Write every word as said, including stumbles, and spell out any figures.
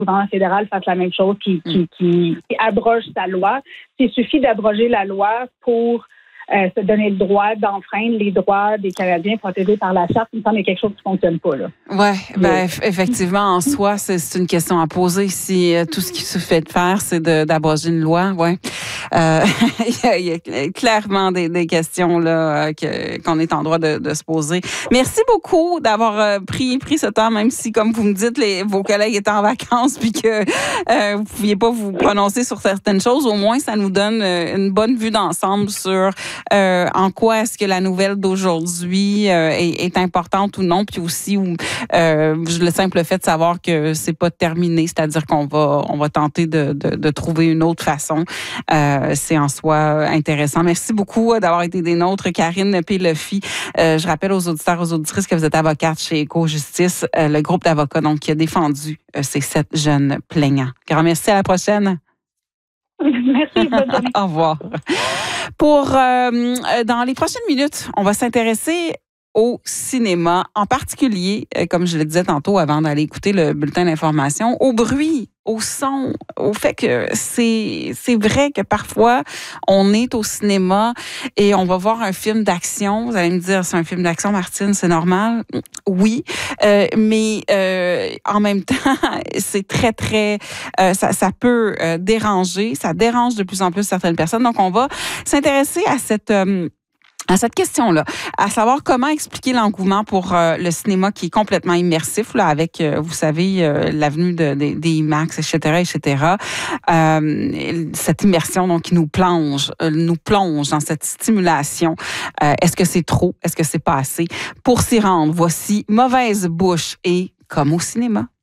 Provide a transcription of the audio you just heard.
le gouvernement fédéral fasse la même chose, qui, qui, qui, qui abroge sa loi. Il suffit d'abroger la loi pour euh, se donner le droit d'enfreindre les droits des Canadiens protégés par la Charte. Il me semble qu'il y a quelque chose qui ne fonctionne pas, là. Oui, ben, effectivement, en soi, c'est, c'est une question à poser. Si euh, tout ce qui se fait de faire, c'est de, d'abroger une loi, ouais. Euh, il, y a, il y a clairement des, des questions là que, qu'on est en droit de, de se poser. Merci beaucoup d'avoir euh, pris, pris ce temps, même si, comme vous me dites, les, vos collègues étaient en vacances puis que euh, vous ne pouviez pas vous prononcer sur certaines choses. Au moins, ça nous donne euh, une bonne vue d'ensemble sur euh, en quoi est-ce que la nouvelle d'aujourd'hui euh, est, est importante ou non, puis aussi où, euh, le simple fait de savoir que c'est pas terminé, c'est-à-dire qu'on va, on va tenter de, de, de trouver une autre façon. Euh, c'est en soi intéressant. Merci beaucoup d'avoir été des nôtres, Karine Péloffy. Euh, je rappelle aux auditeurs, aux auditrices que vous êtes avocate chez Éco-Justice, euh, le groupe d'avocats donc, qui a défendu euh, ces sept jeunes plaignants. Grand merci, à la prochaine. Merci, bonne journée. Au revoir. Pour, euh, dans les prochaines minutes, on va s'intéresser au cinéma, en particulier, comme je le disais tantôt avant d'aller écouter le bulletin d'information, au bruit, au son, au fait que c'est c'est vrai que parfois on est au cinéma et on va voir un film d'action. Vous allez me dire, c'est un film d'action, Martine, c'est normal? Oui, euh, mais euh, en même temps, c'est très, très... Euh, ça, ça peut euh, déranger, ça dérange de plus en plus certaines personnes. Donc, on va s'intéresser à cette... Euh, à cette question-là, à savoir comment expliquer l'engouement pour euh, le cinéma qui est complètement immersif, là, avec, euh, vous savez, euh, l'avenue de, de, des IMAX, et cetera, et cetera. Euh, cette immersion, donc, qui nous plonge, euh, nous plonge dans cette stimulation. Euh, est-ce que c'est trop? Est-ce que c'est pas assez? Pour s'y rendre, voici Mauvaise bouche et Comme au cinéma.